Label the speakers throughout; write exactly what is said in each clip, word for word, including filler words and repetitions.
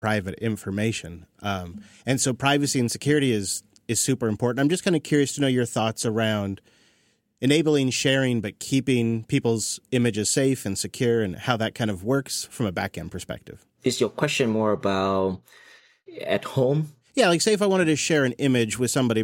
Speaker 1: private information. Um, and so privacy and security is is super important. I'm just kind of curious to know your thoughts around enabling sharing but keeping people's images safe and secure and how that kind of works from a back-end perspective.
Speaker 2: Is your question more about at home?
Speaker 1: Yeah, like say if I wanted to share an image with somebody,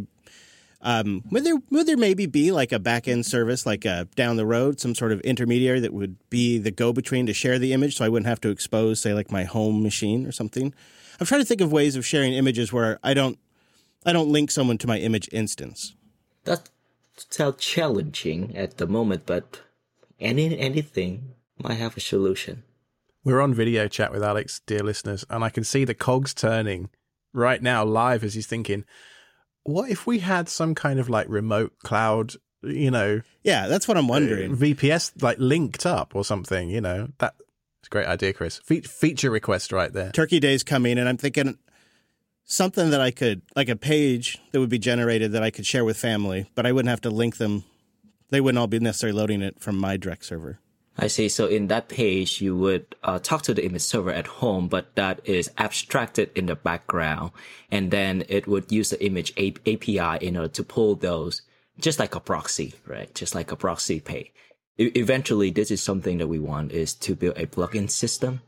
Speaker 1: um, would there would there maybe be like a back-end service, like uh, down the road, some sort of intermediary that would be the go-between to share the image so I wouldn't have to expose, say, like my home machine or something? I'm trying to think of ways of sharing images where I don't I don't link someone to my image instance.
Speaker 2: That sounds challenging at the moment, but any anything might have a solution.
Speaker 3: We're on video chat with Alex, dear listeners, and I can see the cogs turning right now live as he's thinking, what if we had some kind of like remote cloud, you know?
Speaker 1: Yeah, that's what I'm wondering.
Speaker 3: Uh, V P S like linked up or something, you know? That's a great idea, Chris. Fe- feature request right there.
Speaker 1: Turkey Day's coming, and I'm thinking something that I could, like a page that would be generated that I could share with family, but I wouldn't have to link them. They wouldn't all be necessarily loading it from my direct server.
Speaker 2: I see. So in that page, you would uh, talk to the image server at home, but that is abstracted in the background. And then it would use the image A P I in order to pull those, just like a proxy, right? Just like a proxy pay. E- eventually, this is something that we want is to build a plugin system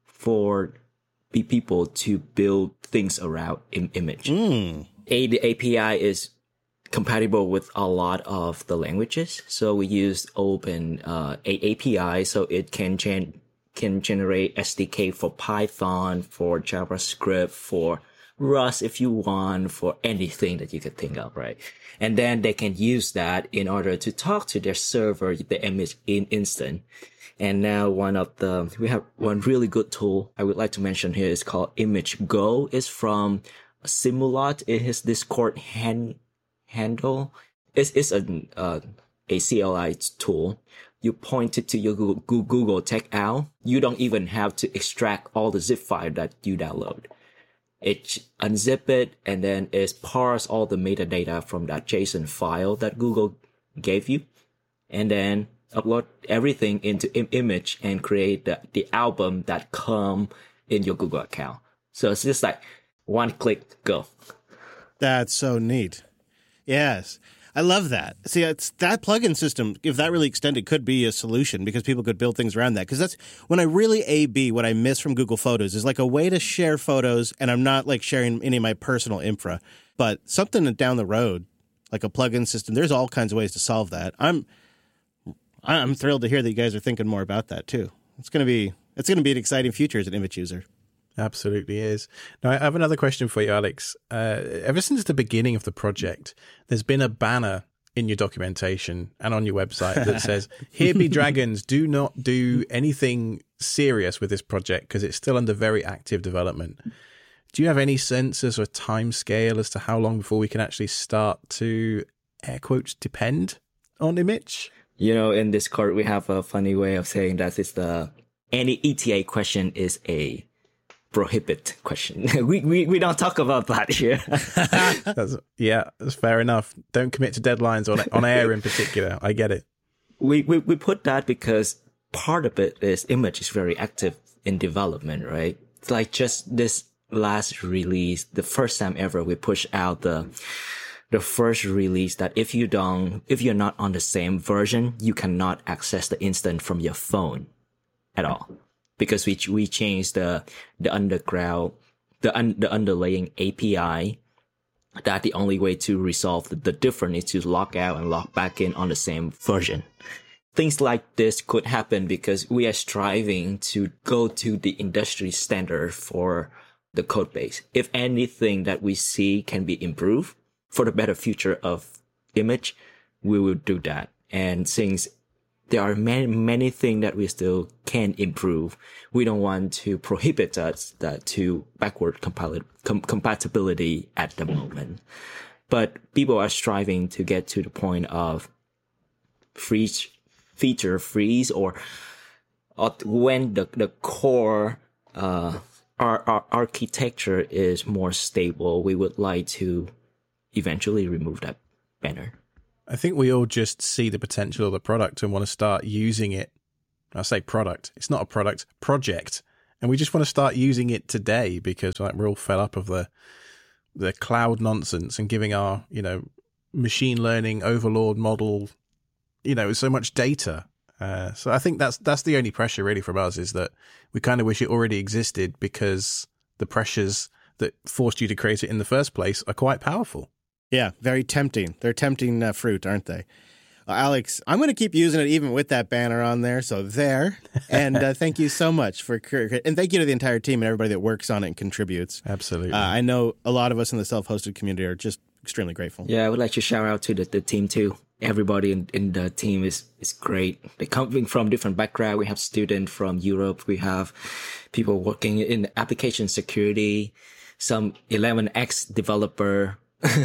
Speaker 2: for the people to build things around im- image.
Speaker 1: Mm.
Speaker 2: A, the A P I is compatible with a lot of the languages. So we use open uh, A P I, so it can gen- can generate S D K for Python, for JavaScript, for Rust if you want, for anything that you could think of, right? And then they can use that in order to talk to their server, the image in instant. And now one of the, we have one really good tool I would like to mention here is called ImageGo. It's from Simulot. It has Discord hand, handle. It's, it's a, uh, a C L I tool. You point it to your Google, Google Takeout. You don't even have to extract all the zip file that you download. It unzip it and then it parse all the metadata from that JSON file that Google gave you. And then upload everything into im- image and create the, the album that come in your Google account. So it's just like one click, go.
Speaker 1: That's so neat. Yes. I love that. See, it's that plugin system, if that really extended, could be a solution because people could build things around that. Because that's when I really A B, what I miss from Google Photos is like a way to share photos, and I'm not like sharing any of my personal infra, but something down the road, like a plugin system, there's all kinds of ways to solve that. I'm I'm thrilled to hear that you guys are thinking more about that too. It's going to be it's going to be an exciting future as an image user.
Speaker 3: Absolutely is. Now, I have another question for you, Alex. Uh, ever since the beginning of the project, there's been a banner in your documentation and on your website that says, "Here be dragons, do not do anything serious with this project because it's still under very active development." Do you have any sense as a time scale as to how long before we can actually start to, air quotes, depend on image?
Speaker 2: You know, in Discord, we have a funny way of saying that it's the, any E T A question is a prohibit question. we, we we don't talk about that here.
Speaker 3: that's, yeah, that's fair enough. Don't commit to deadlines on on air in particular. I get it.
Speaker 2: We, we we put that because part of it is image is very active in development, right? It's like just this last release, the first time ever we pushed out the the first release that if you don't, if you're not on the same version, you cannot access the instant from your phone at all. Because we we changed the the underground the un, the underlying A P I, that the only way to resolve the, the difference is to log out and log back in on the same version. Things like this could happen because we are striving to go to the industry standard for the code base. If anything that we see can be improved for the better future of image, we will do that. And since there are many, many things that we still can improve, we don't want to prohibit us that to backward compil- com- compatibility at the moment. But people are striving to get to the point of freeze, feature freeze, or uh, when the, the core uh, our, our architecture is more stable, we would like to eventually remove that banner.
Speaker 3: I think we all just see the potential of the product and want to start using it. I say product. It's not a product, project. And we just want to start using it today because like we're all fed up of the the cloud nonsense and giving our, you know, machine learning overlord model, you know, so much data. Uh, so I think that's that's the only pressure really from us, is that we kind of wish it already existed because the pressures that forced you to create it in the first place are quite powerful.
Speaker 1: Yeah, very tempting. They're tempting uh, fruit, aren't they? Uh, Alex, I'm going to keep using it even with that banner on there. So there. And uh, thank you so much for, and thank you to the entire team and everybody that works on it and contributes.
Speaker 3: Absolutely.
Speaker 1: Uh, I know a lot of us in the self-hosted community are just extremely grateful.
Speaker 2: Yeah, I would like to shout out to the, the team too. Everybody in, in the team is, is great. They're coming from different backgrounds. We have students from Europe. We have people working in application security, some eleven X developer.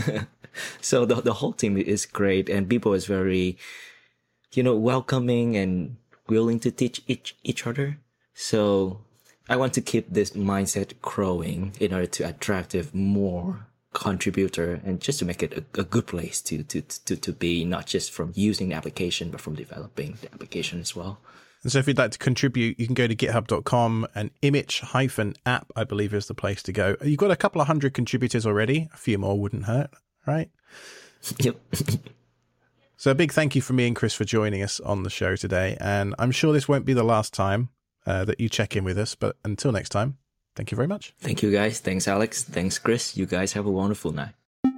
Speaker 2: So the the whole team is great, and people is very, you know, welcoming and willing to teach each each other. So I want to keep this mindset growing in order to attract more contributor and just to make it a, a good place to, to to to be, not just from using the application but from developing the application as well.
Speaker 3: And so if you'd like to contribute, you can go to github dot com, and image app, I believe, is the place to go. You've got a couple of hundred contributors already. A few more wouldn't hurt, right?
Speaker 2: Yep.
Speaker 3: So a big thank you from me and Chris for joining us on the show today. And I'm sure this won't be the last time uh, that you check in with us. But until next time, thank you very much.
Speaker 2: Thank you, guys. Thanks, Alex. Thanks, Chris. You guys have a wonderful night.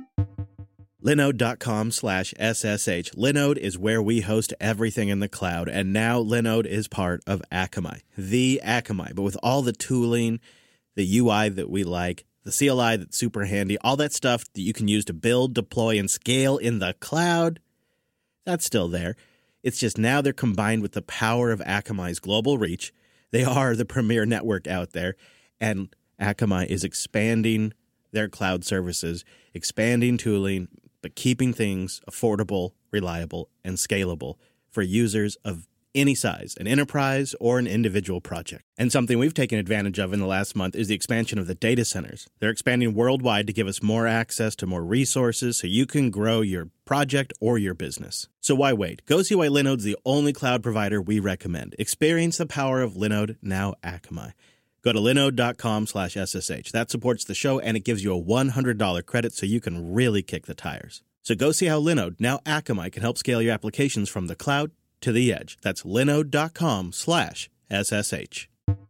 Speaker 1: Linode.com slash SSH. Linode is where we host everything in the cloud, and now Linode is part of Akamai, the Akamai, but with all the tooling, the U I that we like, the C L I that's super handy, all that stuff that you can use to build, deploy, and scale in the cloud, that's still there. It's just now they're combined with the power of Akamai's global reach. They are the premier network out there, and Akamai is expanding their cloud services, expanding tooling, but keeping things affordable, reliable, and scalable for users of any size, an enterprise or an individual project. And something we've taken advantage of in the last month is the expansion of the data centers. They're expanding worldwide to give us more access to more resources so you can grow your project or your business. So why wait? Go see why Linode's the only cloud provider we recommend. Experience the power of Linode, now Akamai. Go to linode.com slash SSH. That supports the show, and it gives you a one hundred dollars credit so you can really kick the tires. So go see how Linode, now Akamai, can help scale your applications from the cloud to the edge. That's linode.com slash SSH.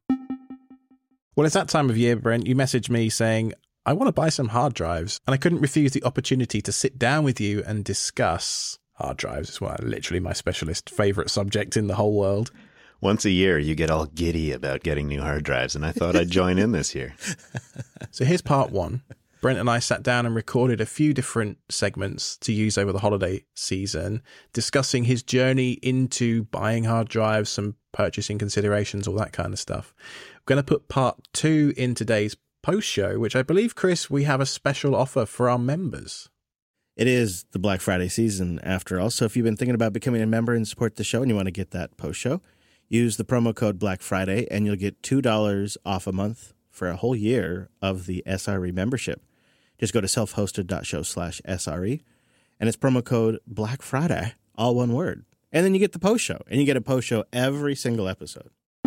Speaker 3: Well, it's that time of year, Brent. You messaged me saying, I want to buy some hard drives, and I couldn't refuse the opportunity to sit down with you and discuss hard drives. It's one, literally my specialist favorite subject in the whole world.
Speaker 4: Once a year, you get all giddy about getting new hard drives, and I thought I'd join in this year.
Speaker 3: So here's part one. Brent and I sat down and recorded a few different segments to use over the holiday season, discussing his journey into buying hard drives, some purchasing considerations, all that kind of stuff. We're going to put part two in today's post show, which I believe, Chris, we have a special offer for our members.
Speaker 1: It is the Black Friday season, after all. So if you've been thinking about becoming a member and support the show and you want to get that post show, use the promo code Black Friday and you'll get two dollars off a month for a whole year of the S R E membership. Just go to self-hosted.show slash SRE, and it's promo code Black Friday, all one word. And then you get the post show, and you get a post show every single episode.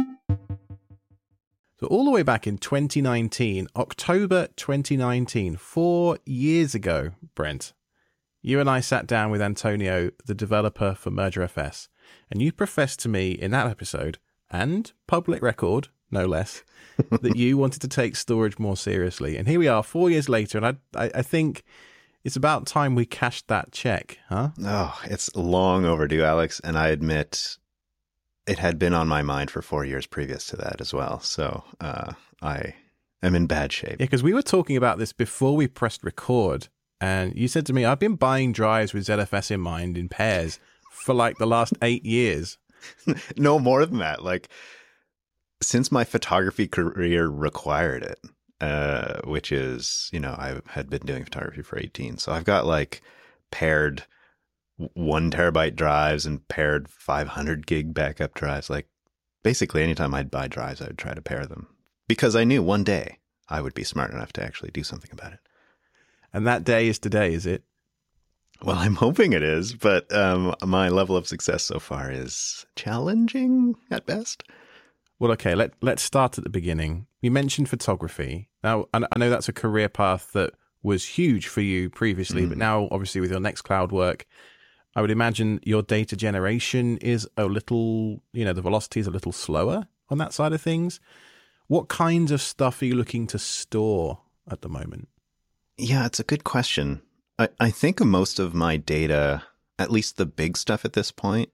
Speaker 3: So all the way back in twenty nineteen, October twenty nineteen, four years ago, Brent, you and I sat down with Antonio, the developer for MergerFS, and you professed to me in that episode, and public record, no less, that you wanted to take storage more seriously. And here we are, four years later, and I, I, I think it's about time we cashed that check, huh?
Speaker 4: Oh, it's long overdue, Alex, and I admit it had been on my mind for four years previous to that as well. So uh, I am in bad shape.
Speaker 3: Yeah, because we were talking about this before we pressed record, and you said to me, I've been buying drives with Z F S in mind in pairs for like the last eight years.
Speaker 4: No more than that. Like, since my photography career required it, uh, which is, you know, I had been doing photography for eighteen. So I've got like paired one terabyte drives and paired five hundred gig backup drives. Like basically anytime I'd buy drives, I would try to pair them because I knew one day I would be smart enough to actually do something about it.
Speaker 3: And that day is today, is it?
Speaker 4: Well, I'm hoping it is, but um, my level of success so far is challenging at best.
Speaker 3: Well, okay, let, let's start at the beginning. You mentioned photography. Now, I I know that's a career path that was huge for you previously, mm. but now, obviously, with your Nextcloud work, I would imagine your data generation is a little, you know, the velocity is a little slower on that side of things. What kinds of stuff are you looking to store at the moment?
Speaker 4: Yeah, it's a good question. I, I think most of my data, at least the big stuff at this point,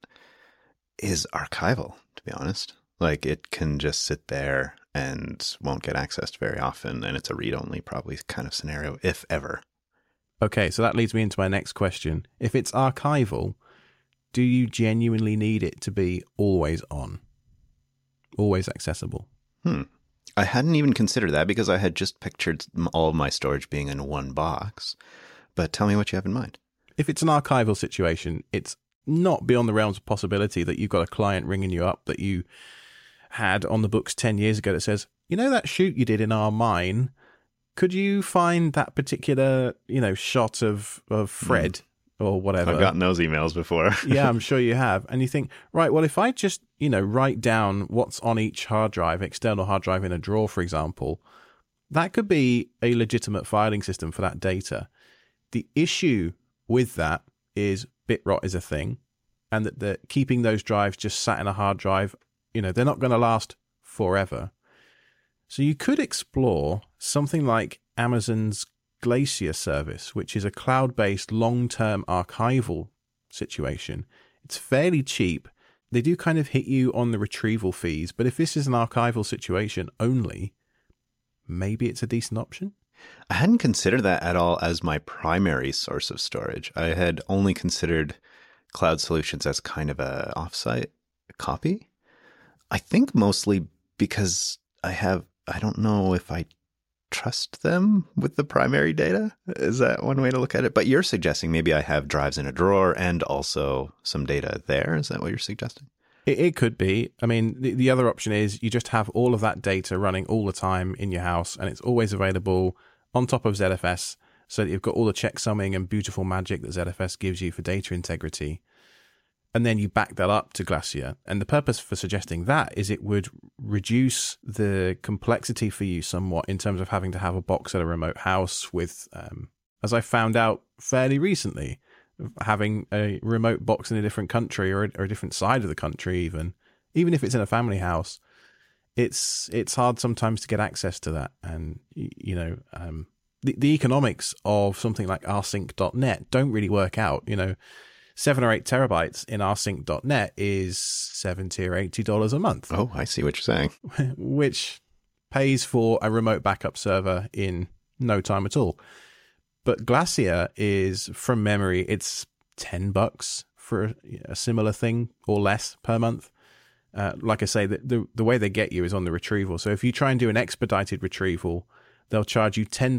Speaker 4: is archival, to be honest. Like, it can just sit there and won't get accessed very often, and it's a read-only probably kind of scenario, if ever.
Speaker 3: Okay, so that leads me into my next question. If it's archival, do you genuinely need it to be always on? Always accessible?
Speaker 4: Hmm. I hadn't even considered that because I had just pictured all of my storage being in one box. But tell me what you have in mind.
Speaker 3: If it's an archival situation, it's not beyond the realms of possibility that you've got a client ringing you up that you had on the books ten years ago that says, you know, that shoot you did in our mine, could you find that particular, you know, shot of, of Fred mm. or whatever?
Speaker 4: I've gotten those emails before.
Speaker 3: Yeah, I'm sure you have. And you think, right, well, if I just, you know, write down what's on each hard drive, external hard drive in a drawer, for example, that could be a legitimate filing system for that data. The issue with that is bit rot is a thing, and that the, keeping those drives just sat in a hard drive, you know, they're not going to last forever. So you could explore something like Amazon's Glacier service, which is a cloud-based long-term archival situation. It's fairly cheap. They do kind of hit you on the retrieval fees, but if this is an archival situation only, maybe it's a decent option.
Speaker 4: I hadn't considered that at all as my primary source of storage. I had only considered cloud solutions as kind of a offsite copy. I think mostly because I have, I don't know if I trust them with the primary data. Is that one way to look at it? But you're suggesting maybe I have drives in a drawer and also some data there. Is that what you're suggesting?
Speaker 3: It, it could be. I mean, the, the other option is you just have all of that data running all the time in your house, and it's always available on top of Z F S, so that you've got all the checksumming and beautiful magic that Z F S gives you for data integrity. And then you back that up to Glacier. And the purpose for suggesting that is it would reduce the complexity for you somewhat in terms of having to have a box at a remote house with, um, as I found out fairly recently, having a remote box in a different country or a, or a different side of the country even, even if it's in a family house, it's it's hard sometimes to get access to that. And, you know, um, the, the economics of something like rsync dot net don't really work out, you know. Seven or eight terabytes in rsync dot net is seventy or eighty dollars a month.
Speaker 4: Oh, I see what you're saying.
Speaker 3: Which pays for a remote backup server in no time at all. But Glacier is, from memory, it's ten bucks for a similar thing or less per month. Uh, like I say, the, the the way they get you is on the retrieval. So if you try and do an expedited retrieval, they'll charge you ten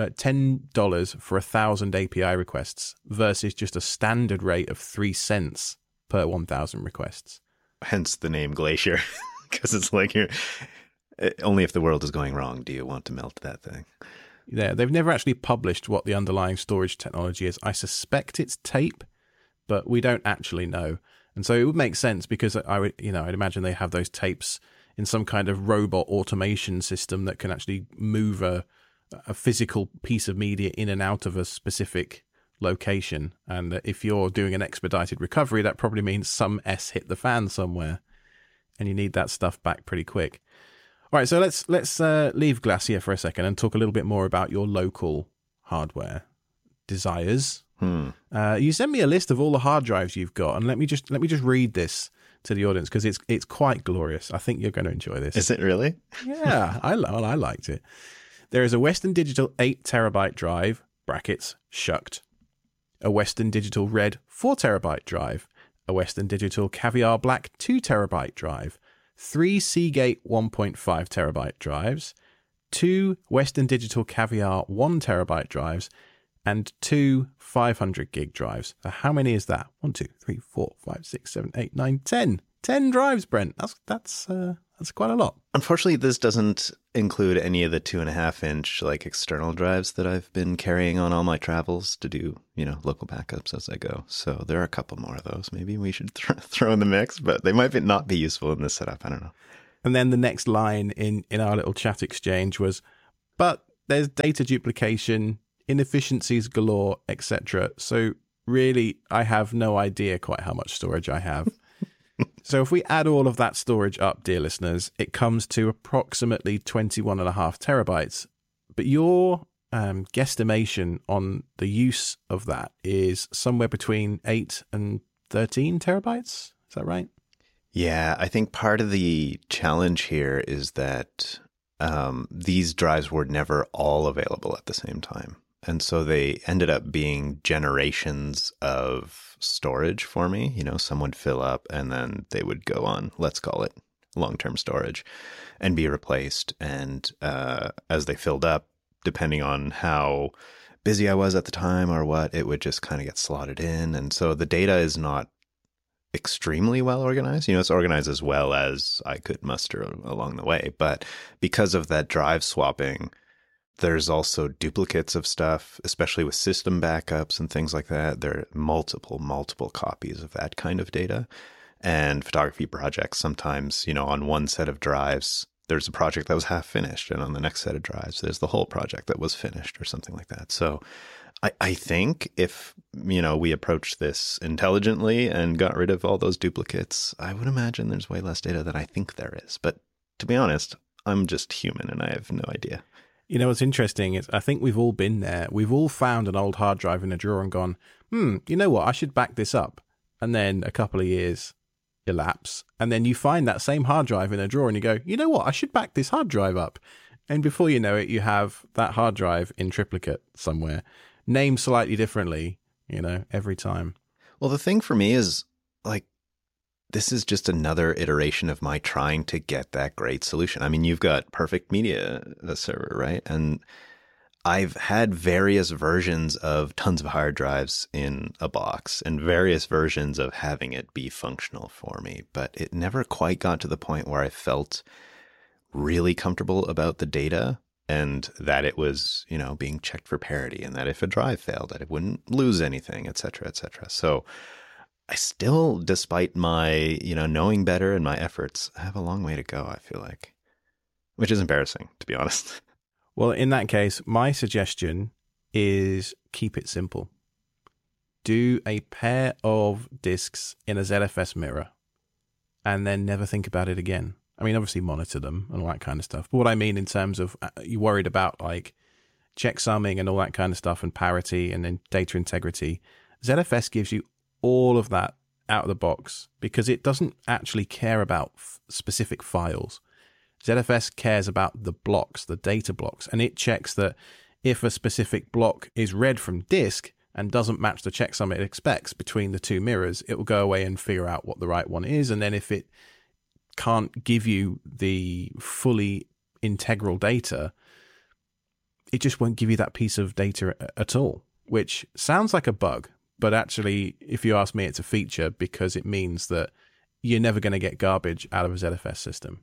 Speaker 3: dollars for a thousand A P I requests versus just a standard rate of three cents per one thousand requests.
Speaker 4: Hence the name Glacier, because it's like you're only if the world is going wrong do you want to melt that thing.
Speaker 3: Yeah, they've never actually published what the underlying storage technology is. I suspect it's tape, but we don't actually know. And so it would make sense because I would, you know, I'd imagine they have those tapes in some kind of robot automation system that can actually move a, a physical piece of media in and out of a specific location. And if you're doing an expedited recovery, that probably means some S hit the fan somewhere and you need that stuff back pretty quick. All right, so let's let's uh, leave Glacier for a second and talk a little bit more about your local hardware desires.
Speaker 4: Hmm.
Speaker 3: Uh, you sent me a list of all the hard drives you've got, and let me just let me just read this to the audience because it's it's quite glorious. I think you're going to enjoy this.
Speaker 4: Is it really?
Speaker 3: Yeah, I well, I liked it. There is a Western Digital eight terabyte drive (brackets shucked), a Western Digital Red four terabyte drive, a Western Digital Caviar Black two terabyte drive, three Seagate one point five terabyte drives, two Western Digital Caviar one terabyte drives, and two five hundred gig drives. So how many is that? One, two, three, four, five, six, seven, eight, nine, ten. Ten drives, Brent. That's that's uh, that's quite a lot.
Speaker 4: Unfortunately, this doesn't include any of the two and a half inch like external drives that I've been carrying on all my travels to do, you know, local backups as I go. So there are a couple more of those. Maybe we should th- throw in the mix, but they might be, not be useful in this setup. I don't know.
Speaker 3: And then the next line in, in our little chat exchange was, but there's data duplication, inefficiencies galore, et cetera. So really, I have no idea quite how much storage I have. So if we add all of that storage up, dear listeners, it comes to approximately twenty-one and a half terabytes. But your um, guesstimation on the use of that is somewhere between eight and thirteen terabytes. Is that right?
Speaker 4: Yeah, I think part of the challenge here is that um, these drives were never all available at the same time. And so they ended up being generations of storage for me. You know, some would fill up and then they would go on, let's call it long-term storage, and be replaced. And uh, as they filled up, depending on how busy I was at the time or what, it would just kind of get slotted in. And so the data is not extremely well organized. You know, it's organized as well as I could muster along the way. But because of that drive swapping, there's also duplicates of stuff, especially with system backups and things like that. There are multiple, multiple copies of that kind of data. And photography projects, sometimes, you know, on one set of drives, there's a project that was half finished. And on the next set of drives, there's the whole project that was finished or something like that. So I, I think if, you know, we approached this intelligently and got rid of all those duplicates, I would imagine there's way less data than I think there is. But to be honest, I'm just human and I have no idea.
Speaker 3: You know, what's interesting is I think we've all been there. We've all found an old hard drive in a drawer and gone, hmm, you know what? I should back this up. And then a couple of years elapse. And then you find that same hard drive in a drawer and you go, you know what? I should back this hard drive up. And before you know it, you have that hard drive in triplicate somewhere, named slightly differently, you know, every time.
Speaker 4: Well, the thing for me is, like, this is just another iteration of my trying to get that great solution. I mean, you've got Perfect Media Server, right? And I've had various versions of tons of hard drives in a box and various versions of having it be functional for me, but it never quite got to the point where I felt really comfortable about the data and that it was, you know, being checked for parity and that if a drive failed, that it wouldn't lose anything, et cetera, et cetera. So I still, despite my, you know, knowing better and my efforts, have a long way to go, I feel like, which is embarrassing, to be honest.
Speaker 3: Well, in that case, my suggestion is keep it simple. Do a pair of discs in a Z F S mirror and then never think about it again. I mean, obviously monitor them and all that kind of stuff. But what I mean in terms of uh, you worried about like checksumming and all that kind of stuff and parity and then data integrity, Z F S gives you all of that out of the box because it doesn't actually care about f- specific files. Z F S cares about the blocks, the data blocks, and it checks that if a specific block is read from disk and doesn't match the checksum it expects between the two mirrors, it will go away and figure out what the right one is. And then if it can't give you the fully integral data, it just won't give you that piece of data at all, which sounds like a bug. But actually, if you ask me, it's a feature because it means that you're never going to get garbage out of a Z F S system.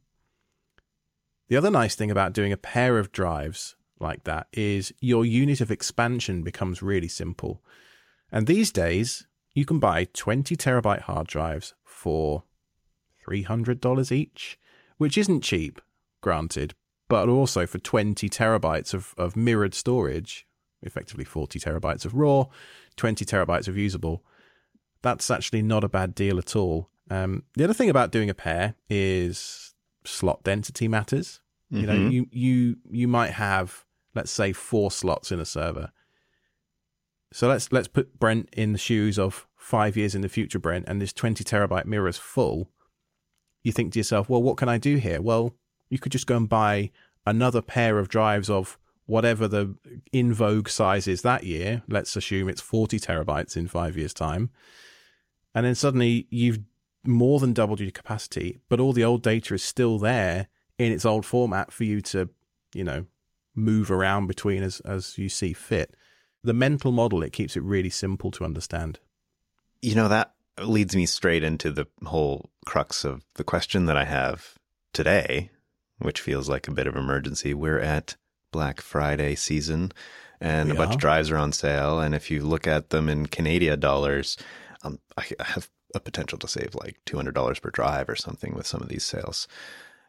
Speaker 3: The other nice thing about doing a pair of drives like that is your unit of expansion becomes really simple. And these days, you can buy twenty terabyte hard drives for three hundred dollars each, which isn't cheap, granted, but also for twenty terabytes of, of mirrored storage, effectively forty terabytes of raw, twenty terabytes of usable. That's actually not a bad deal at all. Um, the other thing about doing a pair is slot density matters. Mm-hmm. You know, you, you, you might have, let's say, four slots in a server. So let's, let's put Brent in the shoes of five years in the future, Brent, and this twenty terabyte mirror is full. You think to yourself, well, what can I do here? Well, you could just go and buy another pair of drives of whatever the in vogue size is that year. Let's assume it's forty terabytes in five years' time. And then suddenly you've more than doubled your capacity, but all the old data is still there in its old format for you to, you know, move around between as, as you see fit. The mental model, it keeps it really simple to understand.
Speaker 4: You know, that leads me straight into the whole crux of the question that I have today, which feels like a bit of emergency. We're at Black Friday season and we a bunch are. of drives are on sale. And if you look at them in Canadian dollars, um, I have a potential to save like two hundred dollars per drive or something with some of these sales.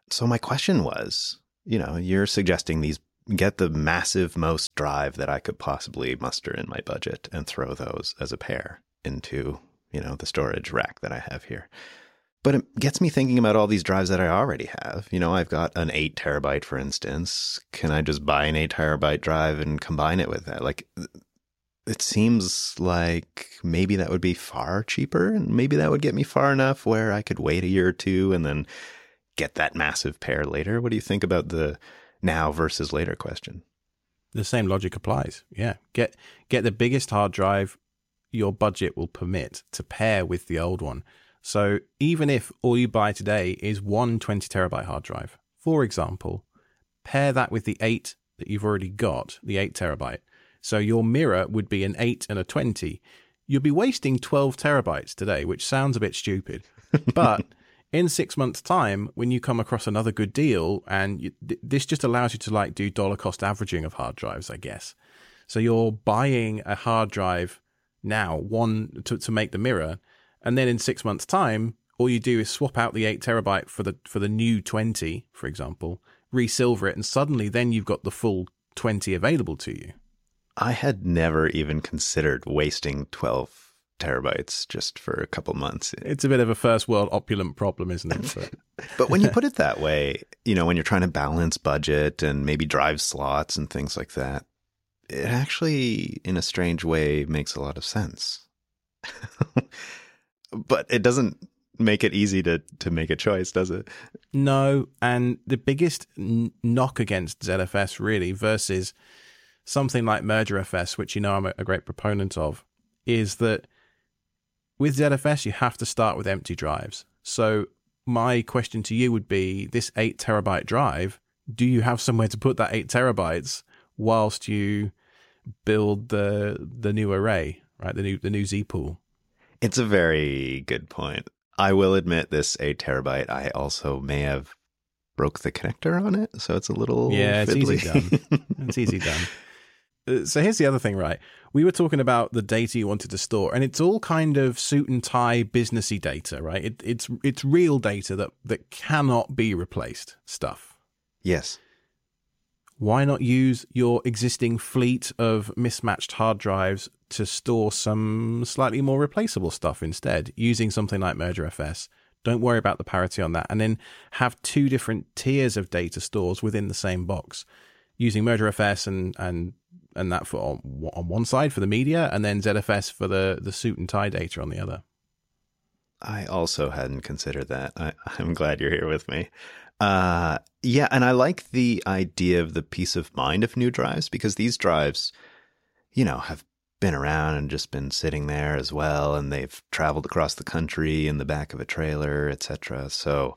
Speaker 4: So my question was, you know, you're suggesting these get the massive most drive that I could possibly muster in my budget and throw those as a pair into, you know, the storage rack that I have here. But it gets me thinking about all these drives that I already have. You know, I've got an eight terabyte, for instance. Can I just buy an eight terabyte drive and combine it with that? Like, it seems like maybe that would be far cheaper, and maybe that would get me far enough where I could wait a year or two and then get that massive pair later. What do you think about the now versus later question?
Speaker 3: The same logic applies. Yeah. Get get the biggest hard drive your budget will permit to pair with the old one. So even if all you buy today is one twenty terabyte hard drive, for example, pair that with the eight that you've already got, the eight terabyte. So your mirror would be an eight and a twenty. You'll be wasting twelve terabytes today, which sounds a bit stupid. But in six months' time, when you come across another good deal, and you, th- this just allows you to like do dollar cost averaging of hard drives, I guess. So you're buying a hard drive now, one to, to make the mirror, and then in six months' time, all you do is swap out the eight terabyte for the for the new twenty, for example, resilver it, and suddenly then you've got the full twenty available to you.
Speaker 4: I had never even considered wasting twelve terabytes just for a couple months.
Speaker 3: It's a bit of a first world opulent problem, isn't it?
Speaker 4: But, but when you put it that way, you know, when you're trying to balance budget and maybe drive slots and things like that, it actually, in a strange way, makes a lot of sense. But it doesn't make it easy to, to make a choice, does it?
Speaker 3: No, and the biggest n- knock against Z F S, really, versus something like Merger F S, which you know I'm a, a great proponent of, is that with Z F S, you have to start with empty drives. So my question to you would be, this eight terabyte drive, do you have somewhere to put that eight terabytes whilst you build the the new array, right? The new the new Z pool.
Speaker 4: It's a very good point. I will admit this eight terabyte, I also may have broke the connector on it, so it's a little
Speaker 3: yeah, it's
Speaker 4: fiddly.
Speaker 3: easy done. It's easy done. Uh, So here's the other thing, right? We were talking about the data you wanted to store, and it's all kind of suit and tie businessy data, right? It, it's it's real data that, that cannot be replaced stuff.
Speaker 4: Yes.
Speaker 3: Why not use your existing fleet of mismatched hard drives to store some slightly more replaceable stuff instead, using something like Merger F S? Don't worry about the parity on that. And then have two different tiers of data stores within the same box, using Merger F S and and and that for on, on one side for the media, and then Z F S for the, the suit and tie data on the other.
Speaker 4: I also hadn't considered that. I, I'm glad you're here with me. Uh, yeah, and I like the idea of the peace of mind of new drives, because these drives, you know, have been around and just been sitting there as well, and they've traveled across the country in the back of a trailer, et cetera. So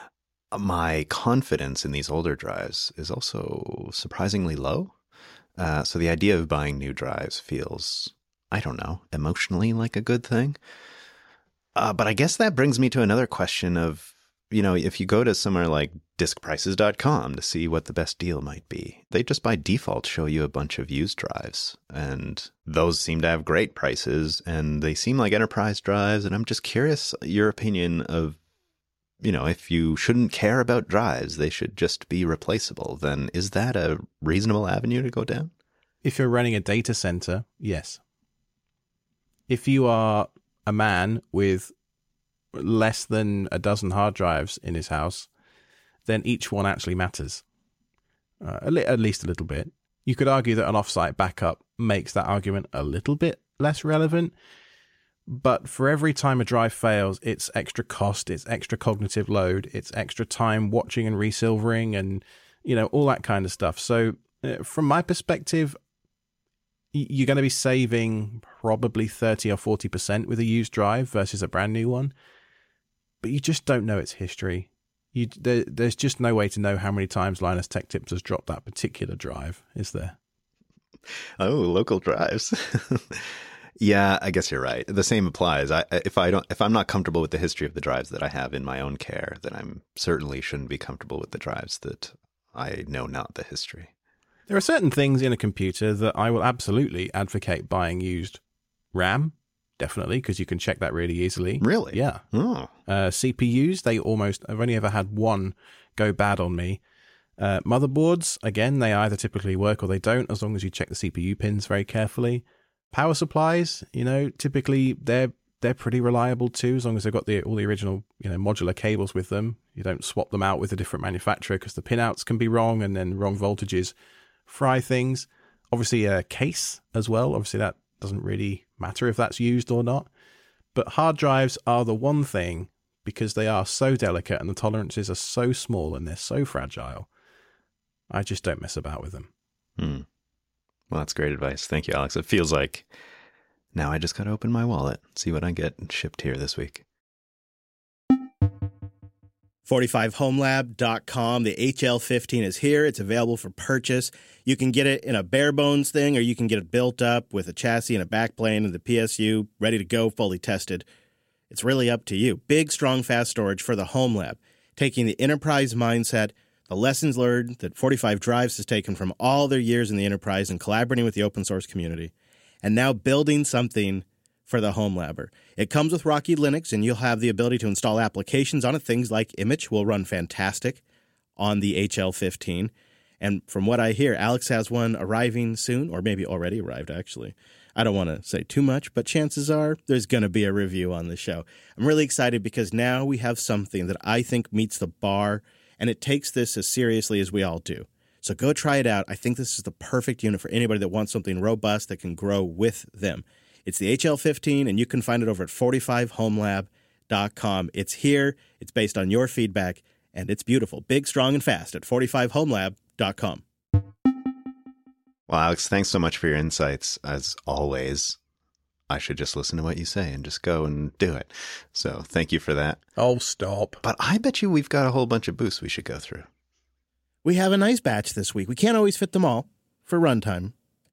Speaker 4: my confidence in these older drives is also surprisingly low. Uh, so the idea of buying new drives feels, I don't know, emotionally like a good thing. Uh, but I guess that brings me to another question of, you know, if you go to somewhere like disc prices dot com to see what the best deal might be, they just by default show you a bunch of used drives, and those seem to have great prices, and they seem like enterprise drives. And I'm just curious your opinion of, you know, if you shouldn't care about drives, they should just be replaceable, then is that a reasonable avenue to go down?
Speaker 3: If you're running a data center, yes. If you are a man with less than a dozen hard drives in his house, then each one actually matters, uh, at least a little bit. You could argue that an offsite backup makes that argument a little bit less relevant, but for every time a drive fails, it's extra cost, it's extra cognitive load, it's extra time watching and resilvering and, you know, all that kind of stuff. So uh, from my perspective, you're going to be saving probably thirty or forty percent with a used drive versus a brand new one. But you just don't know its history. You, there, there's just no way to know how many times Linus Tech Tips has dropped that particular drive, is there?
Speaker 4: Oh, local drives. Yeah, I guess you're right. The same applies. I, if I don't, if I'm not comfortable with the history of the drives that I have in my own care, then I'm certainly shouldn't be comfortable with the drives that I know not the history.
Speaker 3: There are certain things in a computer that I will absolutely advocate buying used. RAM, definitely, because you can check that really easily.
Speaker 4: Really?
Speaker 3: Yeah.
Speaker 4: Oh.
Speaker 3: Uh, C P Us, they almost, I've only ever had one go bad on me. Uh, motherboards, again, they either typically work or they don't, as long as you check the C P U pins very carefully. Power supplies, you know, typically they're they're pretty reliable too, as long as they've got the all the original, you know, modular cables with them. You don't swap them out with a different manufacturer because the pinouts can be wrong and then wrong voltages fry things. Obviously, a case as well. Obviously, that doesn't really matter if that's used or not. But hard drives are the one thing, because they are so delicate and the tolerances are so small and they're so fragile. I just don't mess about with them.
Speaker 4: Hmm. Well, that's great advice. Thank you, Alex. It feels like now I just got to open my wallet, see what I get shipped here this week.
Speaker 1: forty-five home lab dot com. The H L fifteen is here. It's available for purchase. You can get it in a bare bones thing, or you can get it built up with a chassis and a backplane and the P S U ready to go, fully tested. It's really up to you. Big, strong, fast storage for the home lab, taking the enterprise mindset, the lessons learned that forty-five Drives has taken from all their years in the enterprise and collaborating with the open source community, and now building something for the home labber. It comes with Rocky Linux, and you'll have the ability to install applications on it. Things like Image will run fantastic on the H L fifteen. And from what I hear, Alex has one arriving soon, or maybe already arrived, actually. I don't want to say too much, but chances are there's going to be a review on the show. I'm really excited because now we have something that I think meets the bar, and it takes this as seriously as we all do. So go try it out. I think this is the perfect unit for anybody that wants something robust that can grow with them. It's the H L fifteen, and you can find it over at forty-five home lab dot com. It's here. It's based on your feedback, and it's beautiful. Big, strong, and fast at forty-five home lab dot com.
Speaker 4: Well, Alex, thanks so much for your insights. As always, I should just listen to what you say and just go and do it. So thank you for that.
Speaker 3: Oh, stop.
Speaker 4: But I bet you we've got a whole bunch of boosts we should go through.
Speaker 1: We have a nice batch this week. We can't always fit them all for runtime.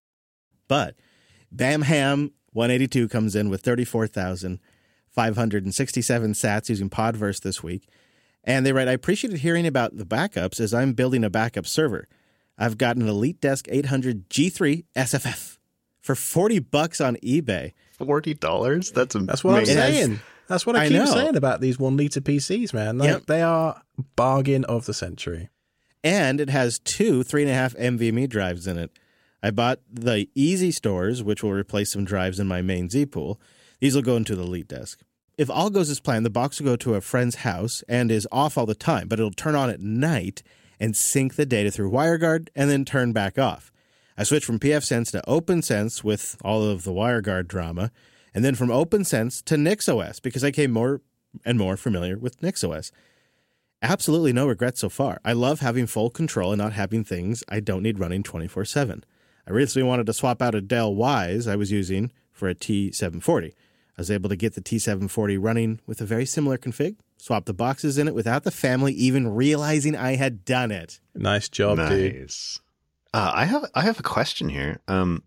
Speaker 1: But Bam Ham one eighty-two comes in with thirty-four thousand five hundred sixty-seven sats using Podverse this week. And they write, I appreciated hearing about the backups as I'm building a backup server. I've got an EliteDesk eight hundred G three S F F for forty bucks on eBay.
Speaker 4: forty dollars? That's amazing.
Speaker 3: That's what I'm
Speaker 1: It has-
Speaker 3: saying. That's what I,
Speaker 1: I
Speaker 3: keep
Speaker 1: know.
Speaker 3: saying about these one liter P Cs, man. Like,
Speaker 1: Yep.
Speaker 3: They are bargain of the century.
Speaker 1: And it has two three and a half NVMe drives in it. I bought the Easy Stores, which will replace some drives in my main Z pool. These will go into the EliteDesk. If all goes as planned, the box will go to a friend's house and is off all the time, but it'll turn on at night and sync the data through WireGuard and then turn back off. I switched from pfSense to OpenSense with all of the WireGuard drama, and then from OpenSense to NixOS because I became more and more familiar with NixOS. Absolutely no regrets so far. I love having full control and not having things I don't need running twenty-four seven. I recently wanted to swap out a Dell Wyse I was using for a T seven forty. I was able to get the T seven forty running with a very similar config, swap the boxes in it without the family even realizing I had done it.
Speaker 3: Nice job, dude.
Speaker 4: Nice. Uh, I have I have a question here. Um,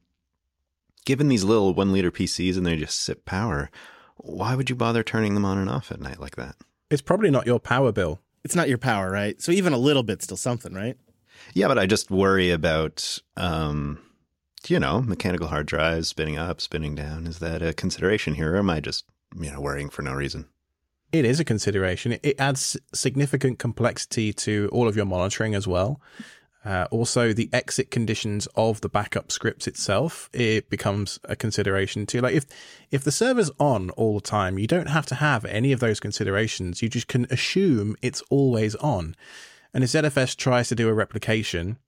Speaker 4: given these little one liter P Cs and they just sip power, why would you bother turning them on and off at night like that?
Speaker 3: It's probably not your power bill.
Speaker 1: It's not your power, right? So even a little bit's still something, right?
Speaker 4: Yeah, but I just worry about, um, you know, mechanical hard drives spinning up, spinning down. Is that a consideration here, or am I just, you know, worrying for no reason?
Speaker 3: It is a consideration. It, it adds significant complexity to all of your monitoring as well. Uh, also, the exit conditions of the backup scripts itself, it becomes a consideration too. Like if if the server's on all the time, you don't have to have any of those considerations. You just can assume it's always on. And if Z F S tries to do a replication,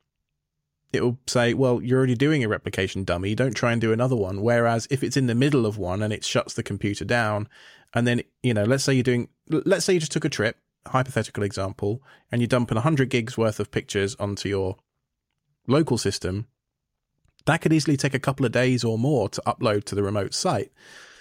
Speaker 3: it will say, well, you're already doing a replication, dummy. Don't try and do another one. Whereas if it's in the middle of one and it shuts the computer down, and then, you know, let's say you're doing, let's say you just took a trip, hypothetical example, and you're dumping one hundred gigs worth of pictures onto your local system, that could easily take a couple of days or more to upload to the remote site.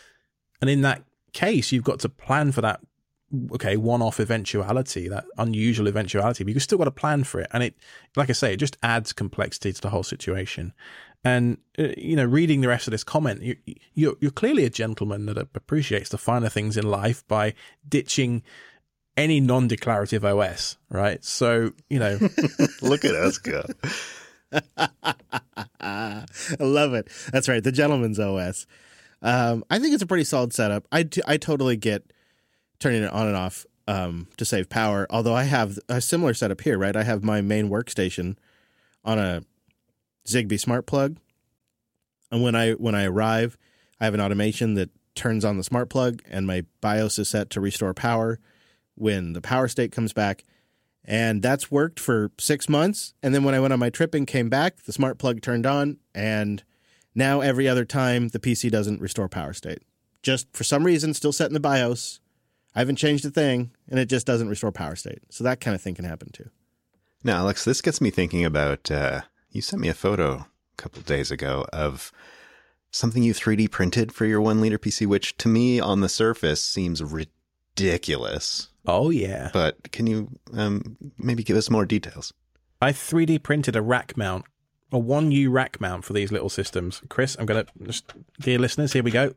Speaker 3: And in that case, you've got to plan for that, okay, one-off eventuality, that unusual eventuality, but you've still got to plan for it. And it, like I say, it just adds complexity to the whole situation. And, uh, you know, reading the rest of this comment, you, you're, you're clearly a gentleman that appreciates the finer things in life by ditching any non-declarative O S, right? So, you know.
Speaker 4: Look at us go.
Speaker 1: I love it. That's right. The gentleman's O S. Um, I think it's a pretty solid setup. I, t- I totally get turning it on and off um, to save power, although I have a similar setup here, right? I have my main workstation on a Zigbee smart plug, and when I when I arrive, I have an automation that turns on the smart plug, and my BIOS is set to restore power when the power state comes back. And that's worked for six months. And then when I went on my trip and came back, the smart plug turned on, and now every other time the P C doesn't restore power state. Just for some reason, still set in the BIOS. I haven't changed a thing, and it just doesn't restore power state. So that kind of thing can happen too.
Speaker 4: Now, Alex, this gets me thinking about, uh, you sent me a photo a couple of days ago of something you three D printed for your one liter P C, which to me on the surface seems ridiculous.
Speaker 3: Oh, yeah.
Speaker 4: But can you um, maybe give us more details?
Speaker 3: I three D printed a rack mount, a one U rack mount for these little systems. Chris, I'm going to just, dear listeners, here we go.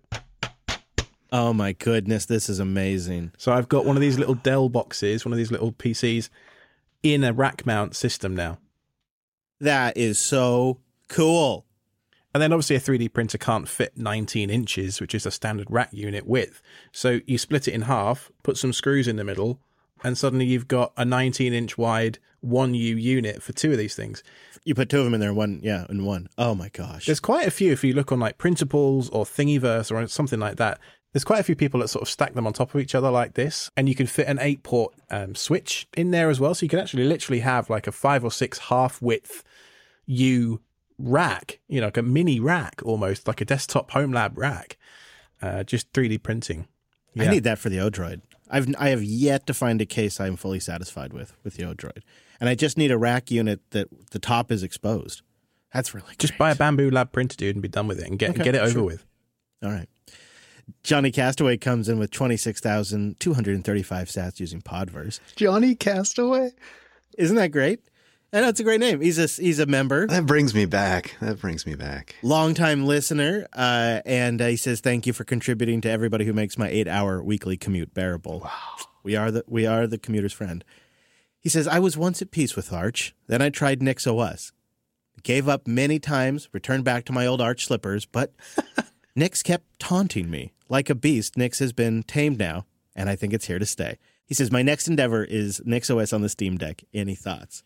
Speaker 1: Oh my goodness, this is amazing.
Speaker 3: So I've got one of these little Dell boxes, one of these little P Cs in a rack mount system now.
Speaker 1: That is so cool.
Speaker 3: And then obviously a three D printer can't fit nineteen inches, which is a standard rack unit width. So you split it in half, put some screws in the middle, and suddenly you've got a nineteen inch wide one U unit for two of these things.
Speaker 1: You put two of them in there, one, yeah, in one. Oh my gosh.
Speaker 3: There's quite a few if you look on like Printables or Thingiverse or something like that. There's quite a few people that sort of stack them on top of each other like this, and you can fit an eight port um, switch in there as well. So you can actually literally have like a five or six half width U rack, you know, like a mini rack almost, like a desktop home lab rack, uh, just three D printing. Yeah.
Speaker 1: I need that for the Odroid. I've I have yet to find a case I'm fully satisfied with with the Odroid, and I just need a rack unit that the top is exposed. That's really great.
Speaker 3: Just buy a Bamboo Lab printer, dude, and be done with it, and get
Speaker 1: Okay,
Speaker 3: get it over
Speaker 1: sure.
Speaker 3: with.
Speaker 1: All right. Johnny Castaway comes in with twenty-six thousand two hundred thirty-five sats using Podverse.
Speaker 4: Johnny Castaway?
Speaker 1: Isn't that great? I know, it's a great name. He's a, he's a member.
Speaker 4: That brings me back. That brings me back.
Speaker 1: Longtime listener, uh, and uh, he says, thank you for contributing to everybody who makes my eight-hour weekly commute bearable. Wow. We are the we are the commuter's friend. He says, I was once at peace with Arch. Then I tried NixOS. Gave up many times, returned back to my old Arch slippers, but Nix kept taunting me. Like a beast, Nix has been tamed now, and I think it's here to stay. He says, my next endeavor is NixOS on the Steam Deck. Any thoughts?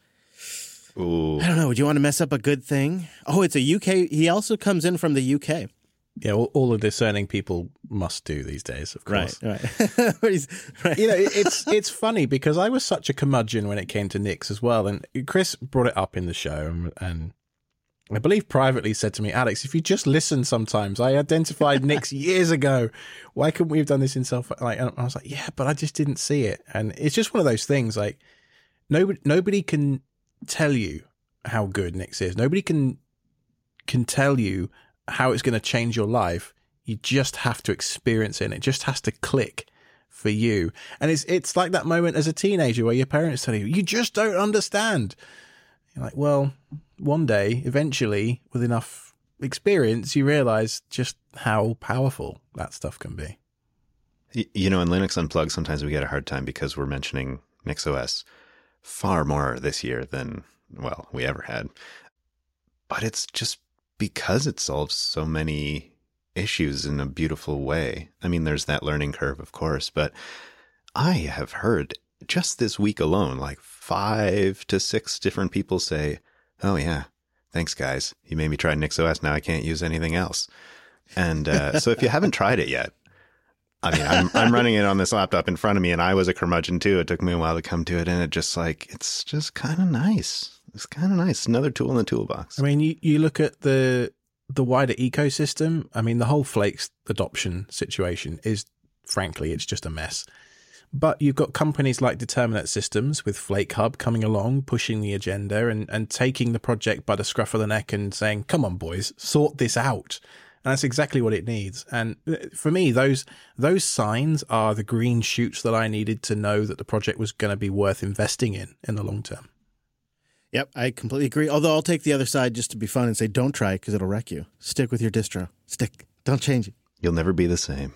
Speaker 4: Ooh.
Speaker 1: I don't know. Would you want to mess up a good thing? Oh, it's a U K. He also comes in from the U K.
Speaker 3: Yeah, all, all the discerning people must do these days, of course.
Speaker 1: Right, right. He's- right.
Speaker 3: You know, it's it's funny because I was such a curmudgeon when it came to Nix as well, and Chris brought it up in the show, and, and I believe privately said to me, Alex, if you just listen sometimes, I identified Nix years ago. Why couldn't we have done this in self? Like, and I was like, yeah, but I just didn't see it, and it's just one of those things. Like, nobody nobody can tell you how good Nix is. Nobody can can tell you how it's going to change your life. You just have to experience it, and it just has to click for you. And it's it's like that moment as a teenager where your parents tell you, you just don't understand. You're like, well, one day, eventually, with enough experience, you realize just how powerful that stuff can be.
Speaker 4: You know, in Linux Unplugged, sometimes we get a hard time because we're mentioning NixOS far more this year than, well, we ever had. But it's just because it solves so many issues in a beautiful way. I mean, there's that learning curve, of course, but I have heard just this week alone, like five to six different people say, oh yeah, thanks guys. You made me try NixOS. Now I can't use anything else. And uh, so if you haven't tried it yet, I mean, I'm I'm running it on this laptop in front of me, and I was a curmudgeon too. It took me a while to come to it, and it just like, it's just kind of nice. It's kind of nice. Another tool in the toolbox.
Speaker 3: I mean, you, you look at the the wider ecosystem. I mean, the whole Flakes adoption situation is, frankly, it's just a mess. But you've got companies like Determinate Systems with Flake Hub coming along, pushing the agenda and, and taking the project by the scruff of the neck and saying, come on, boys, sort this out. And that's exactly what it needs. And for me, those those signs are the green shoots that I needed to know that the project was going to be worth investing in in the long term.
Speaker 1: Yep, I completely agree. Although I'll take the other side just to be fun and say, don't try it because it'll wreck you. Stick with your distro. Stick. Don't change it.
Speaker 4: You'll never be the same.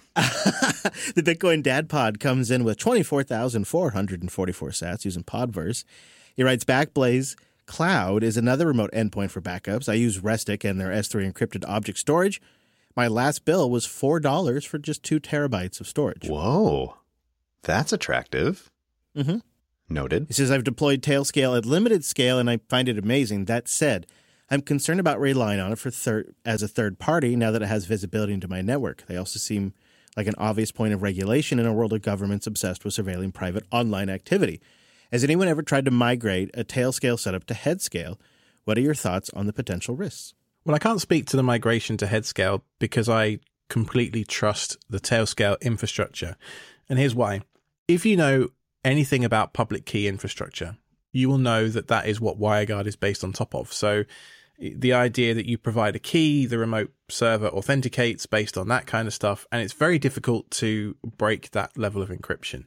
Speaker 1: The Bitcoin Dad Pod comes in with twenty-four thousand four hundred forty-four sats using Podverse. He writes, Backblaze Cloud is another remote endpoint for backups. I use Restic and their S three encrypted object storage. my last bill was four dollars for just two terabytes of storage.
Speaker 4: Whoa, that's attractive.
Speaker 1: Mm-hmm.
Speaker 4: Noted.
Speaker 1: He says, I've deployed Tailscale at limited scale, and I find it amazing. That said, I'm concerned about relying on it for third, as a third party now that it has visibility into my network. They also seem like an obvious point of regulation in a world of governments obsessed with surveilling private online activity. Has anyone ever tried to migrate a Tailscale setup to Headscale? What are your thoughts on the potential risks?
Speaker 3: Well, I can't speak to the migration to Headscale because I completely trust the Tailscale infrastructure. And here's why. If you know anything about public key infrastructure, you will know that that is what WireGuard is based on top of. So the idea that you provide a key, the remote server authenticates based on that kind of stuff, and it's very difficult to break that level of encryption.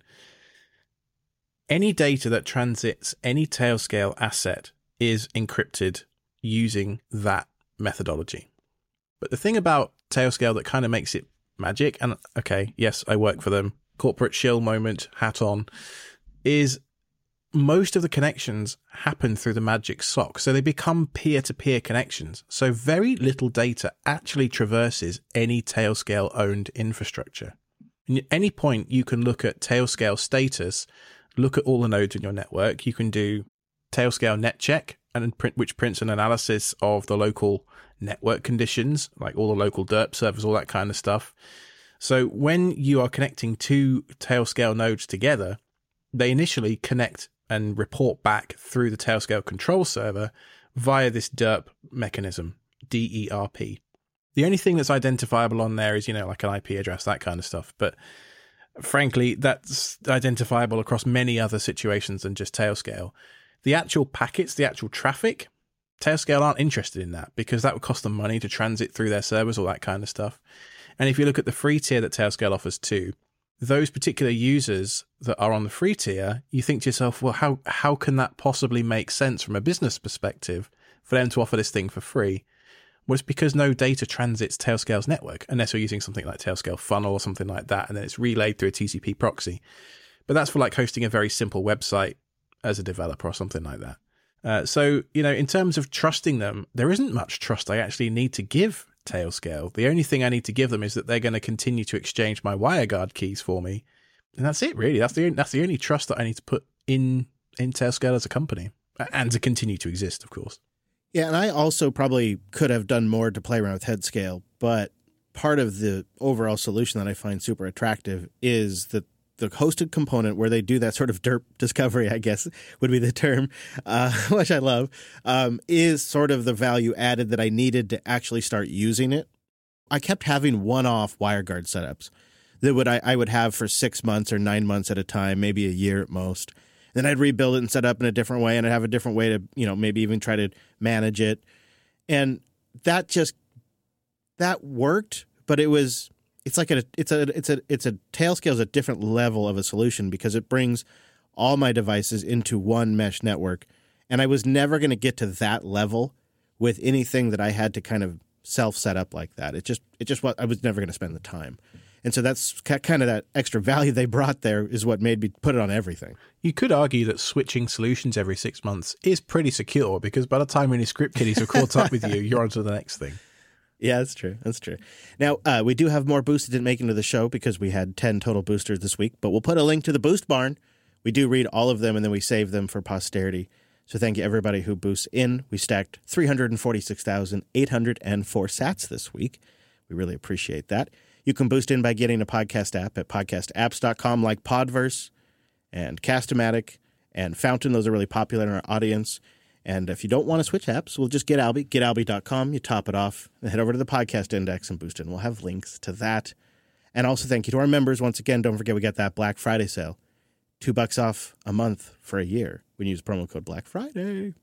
Speaker 3: Any data that transits any Tailscale asset is encrypted using that methodology. But the thing about Tailscale that kind of makes it magic, and okay, yes, I work for them, corporate shill moment, hat on, is most of the connections happen through the magic S O C. So they become peer-to-peer connections. So very little data actually traverses any Tailscale owned infrastructure. And at any point you can look at Tailscale status, look at all the nodes in your network. You can do Tailscale net check, and print, which prints an analysis of the local network conditions, like all the local derp servers, all that kind of stuff. So when you are connecting two Tailscale nodes together, they initially connect and report back through the Tailscale control server via this derp mechanism, D E R P. The only thing that's identifiable on there is, you know, like an I P address, that kind of stuff. But frankly, that's identifiable across many other situations than just Tailscale. The actual packets, the actual traffic, Tailscale aren't interested in that because that would cost them money to transit through their servers, all that kind of stuff. And if you look at the free tier that Tailscale offers too, those particular users that are on the free tier, you think to yourself, well, how how can that possibly make sense from a business perspective for them to offer this thing for free? Well, it's because no data transits Tailscale's network, unless you're using something like Tailscale Funnel or something like that, and then it's relayed through a T C P proxy. But that's for like hosting a very simple website as a developer or something like that. Uh, so, you know, in terms of trusting them, there isn't much trust I actually need to give Tailscale. The only thing I need to give them is that they're going to continue to exchange my WireGuard keys for me. And that's it, really. That's the that's the only trust that I need to put in, in Tailscale as a company, and to continue to exist, of course.
Speaker 1: Yeah, and I also probably could have done more to play around with Headscale, but part of the overall solution that I find super attractive is that the hosted component where they do that sort of derp discovery, I guess would be the term, uh, which I love, um, is sort of the value added that I needed to actually start using it. I kept having one-off WireGuard setups that would I, I would have for six months or nine months at a time, maybe a year at most. Then I'd rebuild it and set up in a different way, and I'd have a different way to, you know, maybe even try to manage it. And that just, that worked, but it was... It's like a it's a it's a it's a Tailscale is a different level of a solution because it brings all my devices into one mesh network, and I was never going to get to that level with anything that I had to kind of self set up like that. It just it just what I was never going to spend the time, and so that's kind of that extra value they brought there is what made me put it on everything.
Speaker 3: You could argue that switching solutions every six months is pretty secure because by the time any script kiddies have caught up with you, you're on to the next thing.
Speaker 1: Yeah, that's true. That's true. Now, uh, we do have more boosts that didn't make it into the show because we had ten total boosters this week, but we'll put a link to the Boost Barn. We do read all of them, and then we save them for posterity. So thank you, everybody who boosts in. We stacked three hundred forty-six thousand eight hundred four sats this week. We really appreciate that. You can boost in by getting a podcast app at podcast apps dot com like Podverse and Cast-O-Matic and Fountain. Those are really popular in our audience. And if you don't want to switch apps, we'll just get Alby, get alby dot com. You top it off and head over to the podcast index and boost in. We'll have links to that. And also thank you to our members. Once again, don't forget we got that Black Friday sale. Two bucks off a month for a year when you use promo code Black Friday.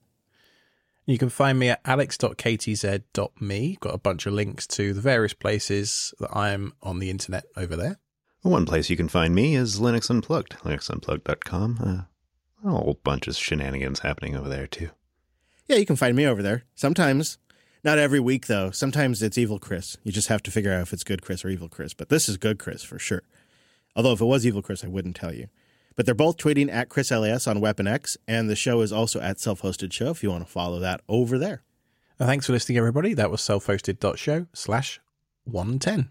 Speaker 3: You can find me at alex dot k t z dot m e. Got a bunch of links to the various places that I am on the internet over there.
Speaker 4: One place you can find me is Linux Unplugged, linux unplugged dot com. Uh, a whole bunch of shenanigans happening over there, too.
Speaker 1: Yeah, you can find me over there. Sometimes, not every week, though. Sometimes it's Evil Chris. You just have to figure out if it's Good Chris or Evil Chris. But this is Good Chris for sure. Although if it was Evil Chris, I wouldn't tell you. But they're both tweeting at Chris L A S on Weapon X, and the show is also at Self-Hosted Show if you want to follow that over there.
Speaker 3: Thanks for listening, everybody. That was self-hosted dot show slash one ten.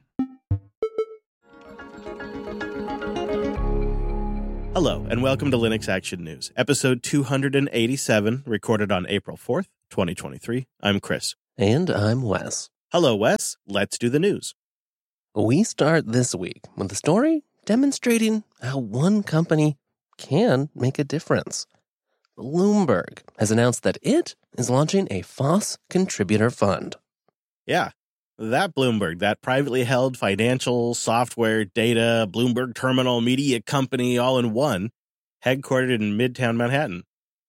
Speaker 1: Hello, and welcome to Linux Action News, episode two hundred eighty-seven, recorded on April fourth, twenty twenty-three. I'm Chris.
Speaker 5: And I'm Wes.
Speaker 1: Hello, Wes. Let's do the news.
Speaker 5: We start this week with a story demonstrating how one company can make a difference. Bloomberg has announced that it is launching a F O S Contributor Fund.
Speaker 1: Yeah, that Bloomberg, that privately held financial, software, data, Bloomberg terminal, media company all in one, headquartered in Midtown Manhattan.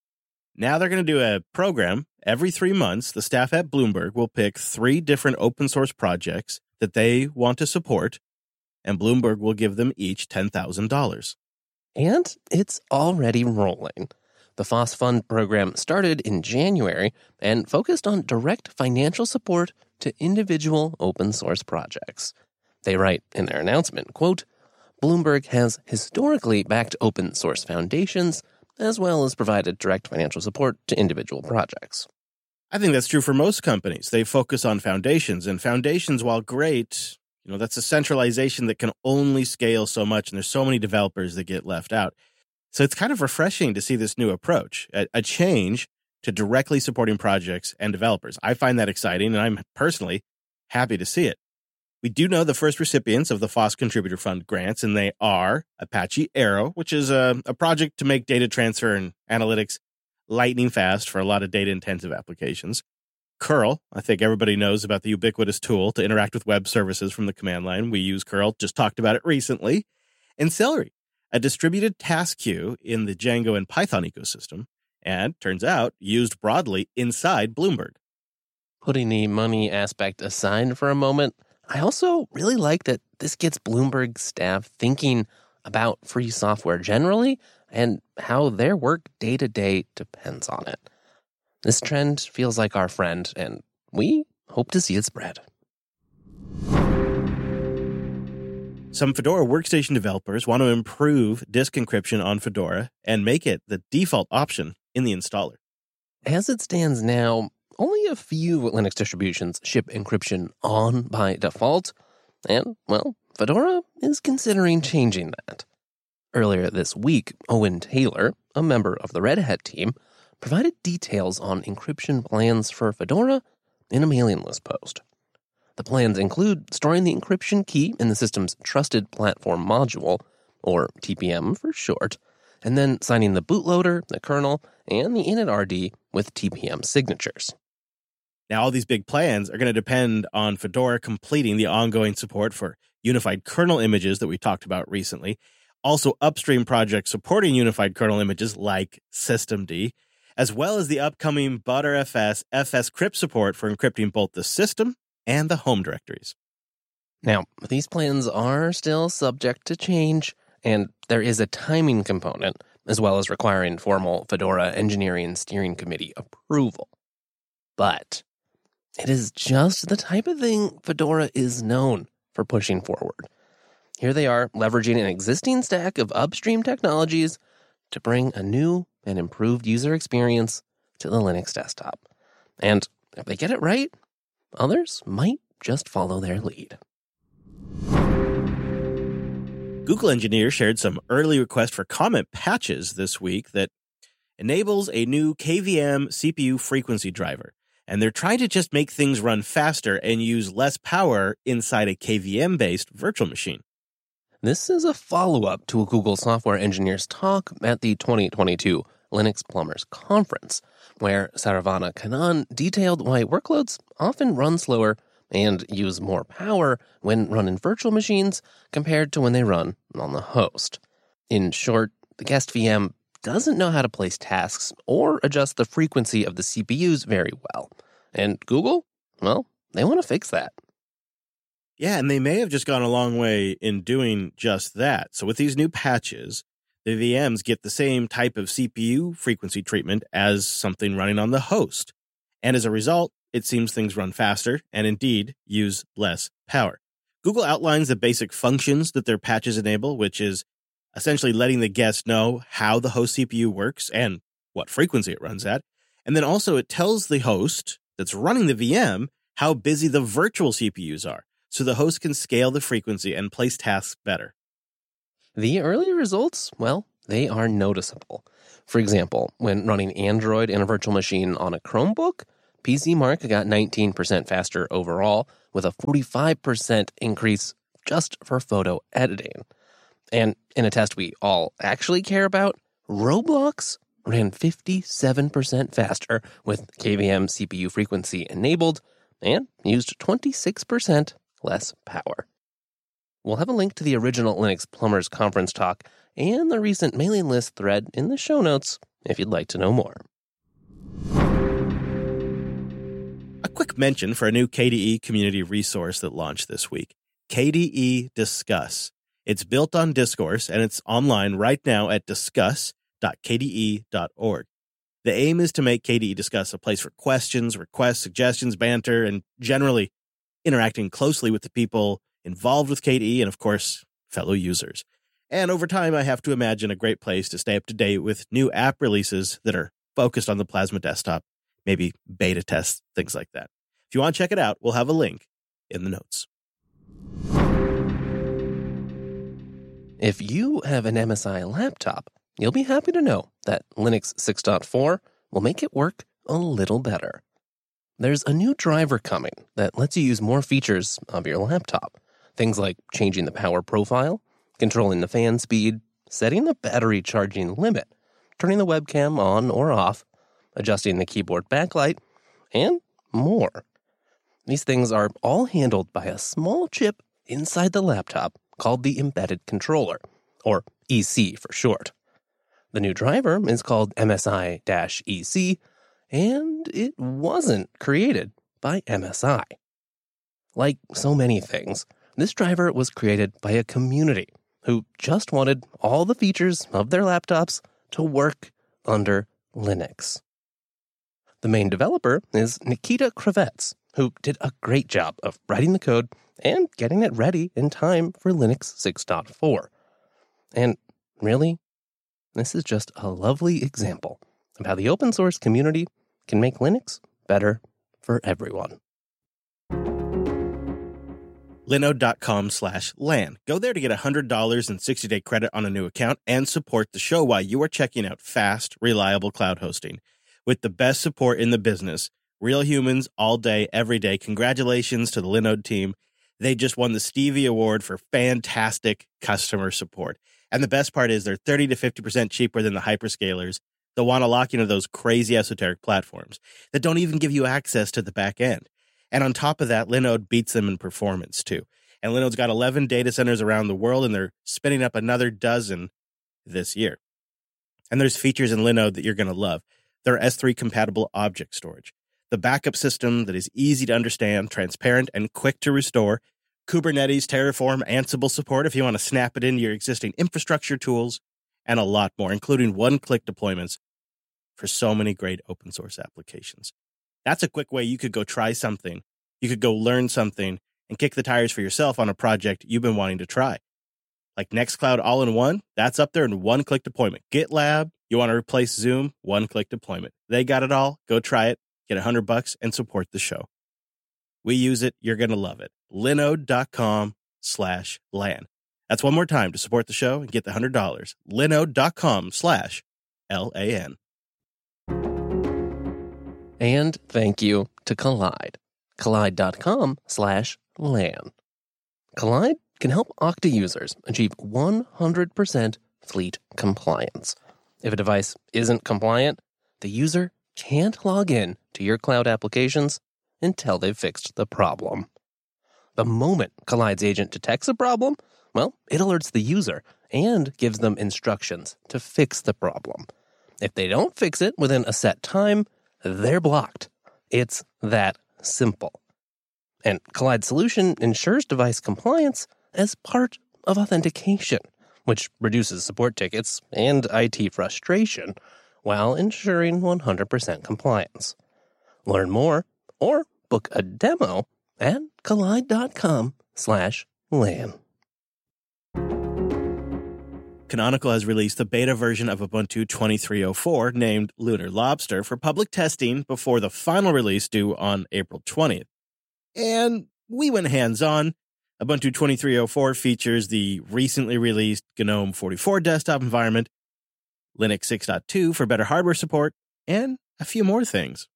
Speaker 1: Now they're going to do a program. Every three months, the staff at Bloomberg will pick three different open source projects that they want to support, and Bloomberg will give them each ten thousand dollars.
Speaker 5: And it's already rolling. The F O S Fund program started in January and focused on direct financial support to individual open source projects. They write in their announcement, quote, Bloomberg has historically backed open source foundations as well as provided direct financial support to individual projects.
Speaker 1: I think that's true for most companies. They focus on foundations, and foundations, while great, you know, that's a centralization that can only scale so much, and there's so many developers that get left out. So it's kind of refreshing to see this new approach, a, a change to directly supporting projects and developers. I find that exciting, and I'm personally happy to see it. We do know the first recipients of the F O S Contributor Fund grants, and they are Apache Arrow, which is a, a project to make data transfer and analytics lightning fast for a lot of data-intensive applications. Curl, I think everybody knows about the ubiquitous tool to interact with web services from the command line. We use Curl, just talked about it recently. And Celery, a distributed task queue in the Django and Python ecosystem, and, turns out, used broadly inside Bloomberg.
Speaker 5: Putting the money aspect aside for a moment, I also really like that this gets Bloomberg staff thinking about free software generally and how their work day-to-day depends on it. This trend feels like our friend, and we hope to see it spread.
Speaker 1: Some Fedora workstation developers want to improve disk encryption on Fedora and make it the default option in the installer.
Speaker 5: As it stands now, only a few Linux distributions ship encryption on by default, and, well, Fedora is considering changing that. Earlier this week, Owen Taylor, a member of the Red Hat team, provided details on encryption plans for Fedora in a mailing list post. The plans include storing the encryption key in the system's Trusted Platform Module, or T P M for short, and then signing the bootloader, the kernel, and the initRD with T P M signatures.
Speaker 1: Now, all these big plans are going to depend on Fedora completing the ongoing support for unified kernel images that we talked about recently, also upstream projects supporting unified kernel images like systemd, as well as the upcoming Btrfs fscrypt support for encrypting both the system and the home directories.
Speaker 5: Now, these plans are still subject to change, and there is a timing component, as well as requiring formal Fedora Engineering Steering Committee approval. But it is just the type of thing Fedora is known for pushing forward. Here they are, leveraging an existing stack of upstream technologies to bring a new and improved user experience to the Linux desktop. And if they get it right, others might just follow their lead.
Speaker 1: Google engineers shared some early request for comment patches this week that enables a new K V M C P U frequency driver. And they're trying to just make things run faster and use less power inside a K V M-based virtual machine.
Speaker 5: This is a follow-up to a Google software engineers talk at the twenty twenty-two Linux Plumbers Conference, where Saravana Kannan detailed why workloads often run slower and use more power when run in virtual machines compared to when they run on the host. In short, the guest V M doesn't know how to place tasks or adjust the frequency of the C P Us very well. And Google, well, they want to fix that.
Speaker 1: Yeah, and they may have just gone a long way in doing just that. So with these new patches, the V Ms get the same type of C P U frequency treatment as something running on the host. And as a result, it seems things run faster and indeed use less power. Google outlines the basic functions that their patches enable, which is essentially letting the guest know how the host C P U works and what frequency it runs at. And then also it tells the host that's running the V M how busy the virtual C P Us are. so the host can scale the frequency and place tasks better.
Speaker 5: The early results, well, they are noticeable. For example, when running Android in a virtual machine on a Chromebook, PCMark got nineteen percent faster overall, with a forty-five percent increase just for photo editing. And in a test we all actually care about, Roblox ran fifty-seven percent faster with K V M C P U frequency enabled and used twenty-six percent less power. We'll have a link to the original Linux Plumbers conference talk and the recent mailing list thread in the show notes if you'd like to know more.
Speaker 1: A quick mention for a new K D E community resource that launched this week, K D E Discuss. It's built on Discourse, and it's online right now at discuss dot k d e dot org. The aim is to make K D E Discuss a place for questions, requests, suggestions, banter, and generally interacting closely with the people involved with K D E and, of course, fellow users. And over time, I have to imagine a great place to stay up to date with new app releases that are focused on the Plasma desktop, maybe beta tests, things like that. If you want to check it out, we'll have a link in the notes.
Speaker 5: If you have an M S I laptop, you'll be happy to know that Linux six point four will make it work a little better. There's a new driver coming that lets you use more features of your laptop. Things like changing the power profile, controlling the fan speed, setting the battery charging limit, turning the webcam on or off, adjusting the keyboard backlight, and more. These things are all handled by a small chip inside the laptop called the Embedded Controller, or E C for short. The new driver is called M S I E C, and it wasn't created by M S I. Like so many things, this driver was created by a community who just wanted all the features of their laptops to work under Linux. The main developer is Nikita Kravets, who did a great job of writing the code and getting it ready in time for Linux six point four. And really, this is just a lovely example of how the open source community can make Linux better for everyone.
Speaker 1: Linode.com slash LAN. Go there to get one hundred dollars in sixty-day credit on a new account and support the show while you are checking out fast, reliable cloud hosting. With the best support in the business, real humans all day, every day. Congratulations to the Linode team. They just won the Stevie Award for fantastic customer support. And the best part is they're thirty to fifty percent cheaper than the hyperscalers that want to lock into those crazy esoteric platforms that don't even give you access to the back end. And on top of that, Linode beats them in performance too. And Linode's got eleven data centers around the world, and they're spinning up another dozen this year. And there's features in Linode that you're going to love. They're S three compatible object storage, the backup system that is easy to understand, transparent, and quick to restore, Kubernetes, Terraform, Ansible support if you want to snap it into your existing infrastructure tools, and a lot more, including one-click deployments for so many great open source applications. That's a quick way you could go try something. You could go learn something and kick the tires for yourself on a project you've been wanting to try. Like Nextcloud all-in-one, that's up there in one-click deployment. GitLab, you want to replace Zoom, one-click deployment. They got it all. Go try it, get a hundred bucks, and support the show. We use it. You're going to love it. Linode.com slash LAN. That's one more time to support the show and get the one hundred dollars. Linode.com slash L-A-N.
Speaker 5: And thank you to Collide. Collide.com slash LAN. Collide can help Okta users achieve one hundred percent fleet compliance. If a device isn't compliant, the user can't log in to your cloud applications until they've fixed the problem. The moment Collide's agent detects a problem, well, it alerts the user and gives them instructions to fix the problem. If they don't fix it within a set time, they're blocked. It's that simple. And Collide's solution ensures device compliance as part of authentication, which reduces support tickets and I T frustration while ensuring one hundred percent compliance. Learn more or book a demo at collide.com slash LAN.
Speaker 1: Canonical has released the beta version of Ubuntu twenty-three oh four named Lunar Lobster for public testing before the final release due on April twentieth. And we went hands-on. Ubuntu twenty-three oh four features the recently released GNOME forty-four desktop environment, Linux six point two for better hardware support, and a few more things.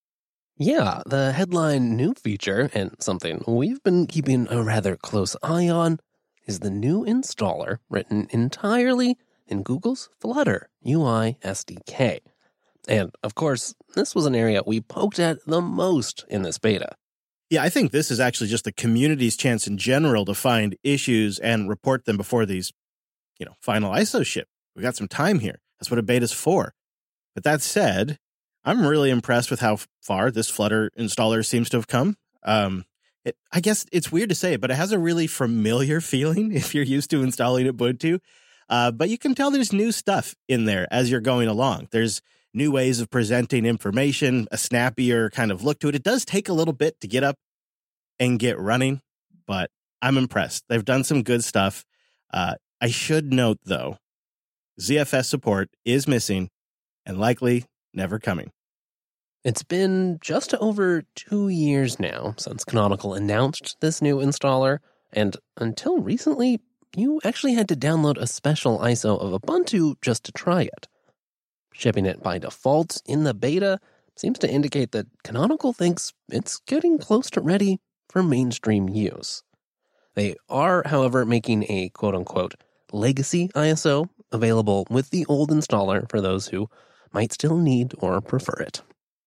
Speaker 5: Yeah, the headline new feature, and something we've been keeping a rather close eye on, is the new installer written entirely in Google's Flutter U I S D K. And, of course, this was an area we poked at the most in this beta.
Speaker 1: Yeah, I think this is actually just the community's chance in general to find issues and report them before these, you know, final I S O ship. We got some time here. That's what a beta's for. But that said, I'm really impressed with how far this Flutter installer seems to have come. Um, it, I guess it's weird to say it, but it has a really familiar feeling if you're used to installing Ubuntu. Uh, but you can tell there's new stuff in there as you're going along. There's new ways of presenting information, a snappier kind of look to it. It does take a little bit to get up and get running, but I'm impressed. They've done some good stuff. Uh, I should note, though, Z F S support is missing and likely never coming.
Speaker 5: It's been just over two years now since Canonical announced this new installer, and until recently, you actually had to download a special I S O of Ubuntu just to try it. Shipping it by default in the beta seems to indicate that Canonical thinks it's getting close to ready for mainstream use. They are, however, making a quote-unquote legacy I S O available with the old installer for those who might still need or prefer it.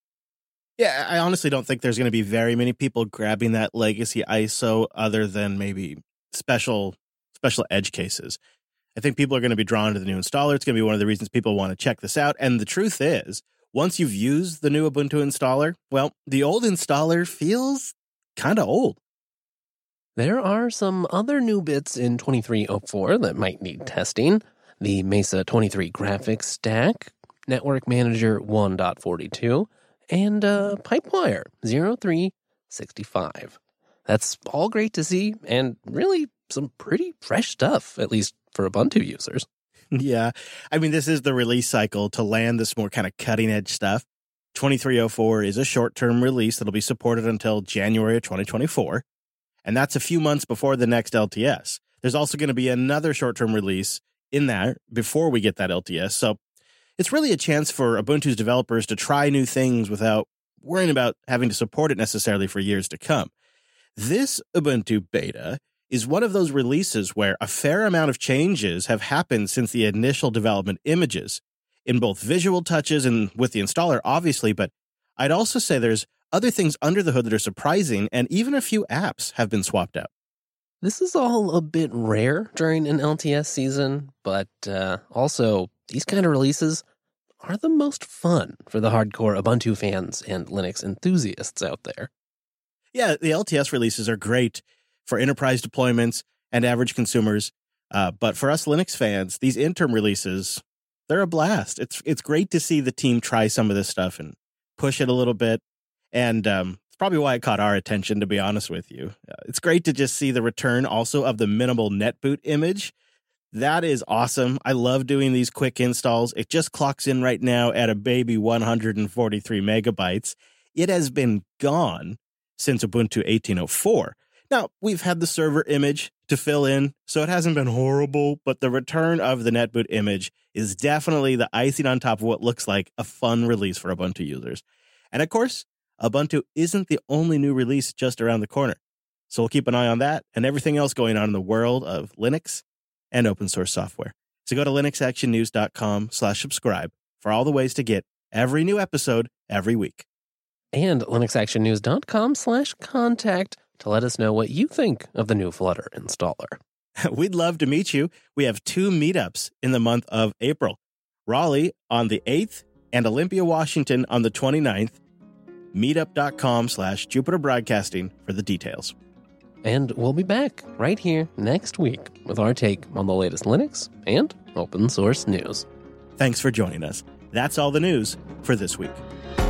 Speaker 1: Yeah, I honestly don't think there's going to be very many people grabbing that legacy I S O other than maybe special special edge cases. I think people are going to be drawn to the new installer. It's going to be one of the reasons people want to check this out. And the truth is, once you've used the new Ubuntu installer, well, the old installer feels kind of old.
Speaker 5: There are some other new bits in twenty-three oh four that might need testing. The Mesa twenty-three graphics stack, Network Manager one point forty-two, and uh, Pipewire zero three sixty-five. That's all great to see, and really some pretty fresh stuff, at least for Ubuntu users.
Speaker 1: Yeah, I mean, this is the release cycle to land this more kind of cutting-edge stuff. twenty-three oh four is a short-term release that'll be supported until January of twenty twenty-four, and that's a few months before the next L T S. There's also going to be another short-term release in there before we get that L T S, so it's really a chance for Ubuntu's developers to try new things without worrying about having to support it necessarily for years to come. This Ubuntu beta is one of those releases where a fair amount of changes have happened since the initial development images, in both visual touches and with the installer, obviously, but I'd also say there's other things under the hood that are surprising, and even a few apps have been swapped out.
Speaker 5: This is all a bit rare during an L T S season, but uh, also these kind of releases are the most fun for the hardcore Ubuntu fans and Linux enthusiasts out there.
Speaker 1: Yeah, the L T S releases are great for enterprise deployments and average consumers. Uh, but for us Linux fans, these interim releases, they're a blast. It's it's great to see the team try some of this stuff and push it a little bit. And um, it's probably why it caught our attention, to be honest with you. Uh, it's great to just see the return also of the minimal netboot image. That is awesome. I love doing these quick installs. It just clocks in right now at a baby one hundred forty-three megabytes. It has been gone since Ubuntu eighteen oh four. Now, we've had the server image to fill in, so it hasn't been horrible, but the return of the netboot image is definitely the icing on top of what looks like a fun release for Ubuntu users. And of course, Ubuntu isn't the only new release just around the corner. So we'll keep an eye on that and everything else going on in the world of Linux and open source software. So go to linuxactionnews.com slash subscribe for all the ways to get every new episode every week.
Speaker 5: And linuxactionnews.com slash contact to let us know what you think of the new Flutter installer.
Speaker 1: We'd love to meet you. We have two meetups in the month of April. Raleigh on the eighth and Olympia, Washington on the twenty-ninth. Meetup.com slash Jupiter Broadcasting for the details.
Speaker 5: And we'll be back right here next week with our take on the latest Linux and open source news.
Speaker 1: Thanks for joining us. That's all the news for this week.